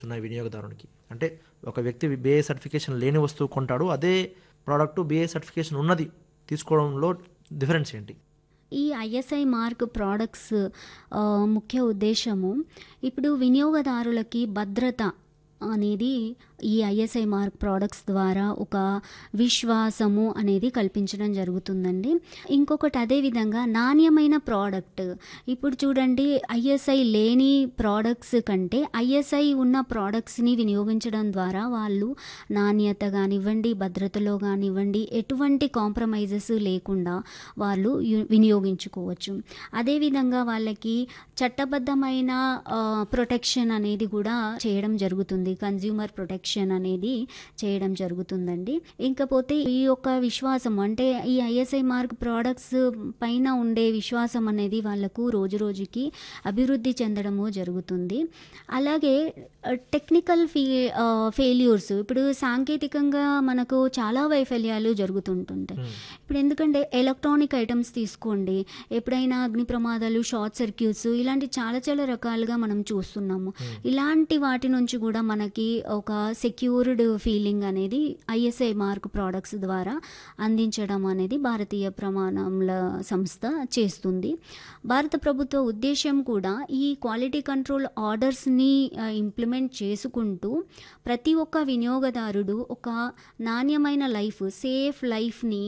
ఉన్నాయి వినియోగదారునికి? అంటే ఒక వ్యక్తి BIS సర్టిఫికేషన్ లేని వస్తువు కొంటాడు, అదే ప్రోడక్ట్ BIS సర్టిఫికేషన్ ఉన్నది తీసుకోవడంలో డిఫరెన్స్ ఏంటి? ఈ ఐఎస్ఐ మార్క్ ప్రోడక్ట్స్ ముఖ్య ఉద్దేశము ఇప్పుడు వినియోగదారులకి భద్రత అనేది ఈ ఐఎస్ఐ మార్క్ ప్రోడక్ట్స్ ద్వారా ఒక విశ్వాసము అనేది కల్పించడం జరుగుతుందండి. ఇంకొకటి అదేవిధంగా నాణ్యమైన ప్రోడక్ట్. ఇప్పుడు చూడండి, ఐఎస్ఐ లేని ప్రోడక్ట్స్ కంటే ఐఎస్ఐ ఉన్న ప్రోడక్ట్స్ని వినియోగించడం ద్వారా వాళ్ళు నాణ్యత కానివ్వండి, భద్రతలో కానివ్వండి, ఎటువంటి కాంప్రమైజెస్ లేకుండా వాళ్ళు వినియోగించుకోవచ్చు. అదేవిధంగా వాళ్ళకి చట్టబద్ధమైన ప్రొటెక్షన్ అనేది కూడా చేయడం జరుగుతుంది. కన్జ్యూమర్ ప్రొటెక్షన్ అనేది చేయడం జరుగుతుందండి. ఇంకపోతే ఈ యొక్క విశ్వాసం అంటే ఈ ఐఎస్ఐ మార్క్ ప్రోడక్ట్స్ పైన ఉండే విశ్వాసం అనేది వాళ్ళకు రోజు రోజుకి అభివృద్ధి చెందడము జరుగుతుంది. అలాగే టెక్నికల్ ఫెయిల్యూర్స్, ఇప్పుడు సాంకేతికంగా మనకు చాలా వైఫల్యాలు జరుగుతుంటుంటాయి. ఇప్పుడు ఎందుకంటే ఎలక్ట్రానిక్ ఐటమ్స్ తీసుకోండి, ఎప్పుడైనా అగ్ని ప్రమాదాలు, షార్ట్ సర్క్యూట్స్ ఇలాంటి చాలా చాలా రకాలుగా మనం చూస్తున్నాము. ఇలాంటి వాటి నుంచి కూడా మనకి ఒక సెక్యూర్డ్ ఫీలింగ్ అనేది ఐఎస్ఐ మార్క్ ప్రోడక్ట్స్ ద్వారా అందించడం అనేది భారతీయ ప్రమాణాల సంస్థ చేస్తుంది. భారత ప్రభుత్వ ఉద్దేశం కూడా ఈ క్వాలిటీ కంట్రోల్ ఆర్డర్స్ని ఇంప్లిమెంట్ చేసుకుంటూ ప్రతి ఒక్క వినియోగదారుడు ఒక నాణ్యమైన లైఫ్, సేఫ్ లైఫ్ని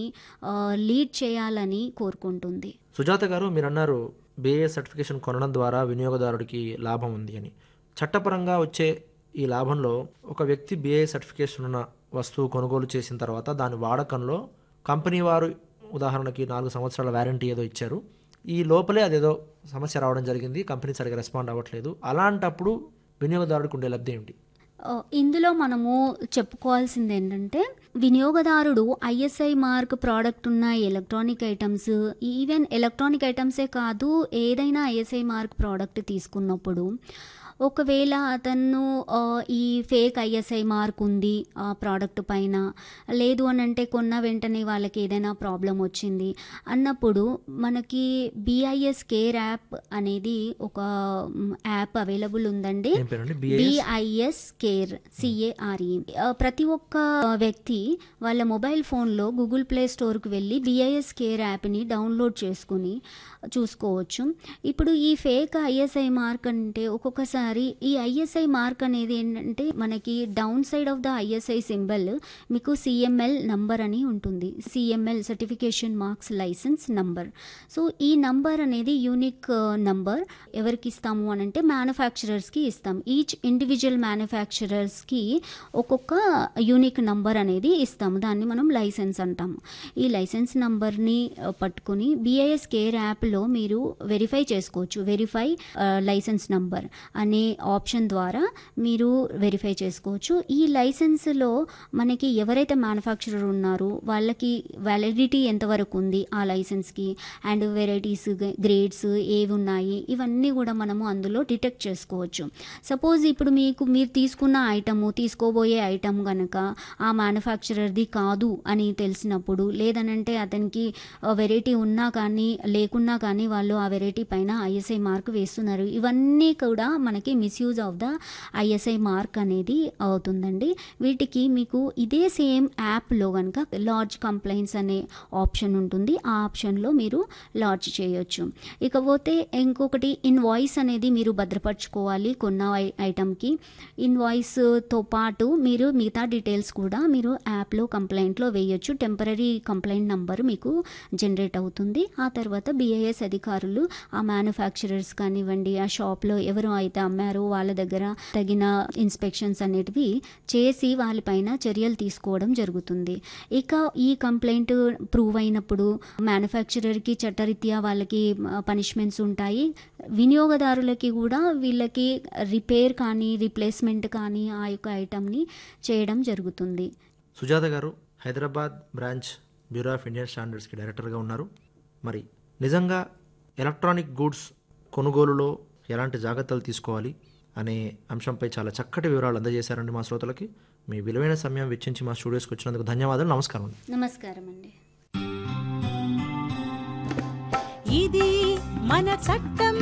లీడ్ చేయాలని కోరుకుంటుంది. సుజాత గారు, మీరు అన్నారు BIS సర్టిఫికేషన్ కొనడం ద్వారా వినియోగదారుడికి లాభం ఉంది అని. చట్టపరంగా వచ్చే ఈ లాభంలో ఒక వ్యక్తి BIS సర్టిఫికేషన్ ఉన్న వస్తువు కొనుగోలు చేసిన తర్వాత దాని వాడకంలో కంపెనీ వారు ఉదాహరణకి 4 సంవత్సరాల వ్యారంటీ ఏదో ఇచ్చారు, ఈ లోపలే అదేదో సమస్య రావడం జరిగింది, కంపెనీ సరిగా రెస్పాండ్ అవ్వట్లేదు, అలాంటప్పుడు వినియోగదారుడికి ఉండే లబ్ధి ఏమిటి? ఇందులో మనము చెప్పుకోవాల్సింది ఏంటంటే, వినియోగదారుడు ఐఎస్ఐ మార్క్ ప్రోడక్ట్ ఉన్న ఎలక్ట్రానిక్ ఐటమ్స్, ఈవెన్ ఎలక్ట్రానిక్ ఐటమ్సే కాదు, ఏదైనా ఐఎస్ఐ మార్క్ ప్రోడక్ట్ తీసుకున్నప్పుడు ఒకవేళ అతను ఈ ఫేక్ ఐఎస్ఐ మార్క్ ఉంది ఆ ప్రోడక్ట్ పైన, లేదు అని అంటే కొన్న వెంటనే వాళ్ళకి ఏదైనా ప్రాబ్లం వచ్చింది అన్నప్పుడు మనకి BIS కేర్ యాప్ అనేది ఒక యాప్ అవైలబుల్ ఉందండి. BIS care CARE. ప్రతి ఒక్క వ్యక్తి వాళ్ళ మొబైల్ ఫోన్లో గూగుల్ ప్లే స్టోర్కి వెళ్ళి BIS కేర్ యాప్ని డౌన్లోడ్ చేసుకుని చూసుకోవచ్చు. ఇప్పుడు ఈ ఫేక్ ఐఎస్ఐ మార్క్ అంటే ఒక్కొక్కసారి ఈ ఐఎస్ఐ మార్క్ అనేది ఏంటంటే మనకి down side of the ISI symbol మీకు CML నంబర్ అని ఉంటుంది. CML certification marks licence number. So ఈ నంబర్ అనేది యూనిక్ నంబర్. ఎవరికి ఇస్తాము అని అంటే మ్యానుఫ్యాక్చరర్స్కి ఇస్తాం. ఈచ్ ఇండివిజువల్ మ్యానుఫ్యాక్చరర్స్కి ఒక్కొక్క యూనిక్ నంబర్ అనేది ఇస్తాము. దాన్ని మనం లైసెన్స్ అంటాము. ఈ లైసెన్స్ నంబర్ని పట్టుకొని BIS కేర్ యాప్లో మీరు వెరిఫై చేసుకోవచ్చు. వెరిఫై లైసెన్స్ నంబర్ అనే ఆప్షన్ ద్వారా మీరు వెరిఫై చేసుకోవచ్చు. ఈ లైసెన్స్లో మనకి ఎవరైతే మ్యానుఫ్యాక్చరర్ ఉన్నారో వాళ్ళకి వ్యాలిడిటీ ఎంతవరకు ఉంది ఆ లైసెన్స్కి, అండ్ వెరైటీస్, గ్రేడ్స్ ఏవి ఉన్నాయి, ఇవన్నీ కూడా మనము అందులో డిటెక్ట్ చేసుకోవచ్చు. సపోజ్ ఇప్పుడు మీరు తీసుకున్న ఐటము, తీసుకోబోయే ఐటమ్ కనుక ఆ మ్యానుఫ్యాక్చరర్ది కాదు అని తెలిసినప్పుడు, లేదనంటే అతనికి వెరైటీ ఉన్నా కానీ లేకున్నా కానీ వాళ్ళు ఆ వెరైటీ పైన ఐఎస్ఐ మార్క్ వేస్తున్నారు, ఇవన్నీ కూడా మనకి misuse of the ISI mark అనేది అవుతుందండి. వీటికి మీకు ఇదే సేమ్ యాప్లో కనుక లాడ్జ్ కంప్లైంట్స్ అనే ఆప్షన్ ఉంటుంది. ఆ ఆప్షన్లో మీరు లాడ్జ్ చేయొచ్చు. ఇకపోతే ఇంకొకటి ఇన్వాయిస్ అనేది మీరు భద్రపరచుకోవాలి కొన్న ఐటమ్కి. ఇన్వాయిస్తో పాటు మీరు మిగతా డీటెయిల్స్ కూడా మీరు యాప్లో కంప్లైంట్లో వేయొచ్చు. టెంపరరీ కంప్లైంట్ నంబర్ మీకు జనరేట్ అవుతుంది. ఆ తర్వాత BIS అధికారులు ఆ మ్యానుఫ్యాక్చరర్స్ కానివ్వండి, ఆ షాప్లో ఎవరు అయితే అమ్మారో వాళ్ళ దగ్గర తగిన ఇన్స్పెక్షన్స్ అనేటివి చేసి వాళ్ళపైన చర్యలు తీసుకోవడం జరుగుతుంది. ఇక ఈ కంప్లైంట్ ప్రూవ్ అయినప్పుడు మ్యానుఫ్యాక్చరర్కి చట్టరీత్యా వాళ్ళకి పనిష్మెంట్స్ ఉంటాయి. వినియోగదారులకి కూడా వీళ్ళకి రిపేర్ కానీ రీప్లేస్మెంట్ కానీ ఆ యొక్క ఐటమ్ని చేయడం జరుగుతుంది. సుజాత గారు, Hyderabad branch bureau of Indian స్టాండర్డ్స్కి డైరెక్టర్గా ఉన్నారు. మరి నిజంగా ఎలక్ట్రానిక్ గూడ్స్ కొనుగోలులో ఎలాంటి జాగ్రత్తలు తీసుకోవాలి అనే అంశంపై చాలా చక్కటి వివరాలు అందజేశారండి మా శ్రోతలకి. మీ విలువైన సమయం వెచ్చించి మా స్టూడియోస్కి వచ్చినందుకు ధన్యవాదాలు. నమస్కారం. నమస్కారం అండి. ఇది మన చట్టం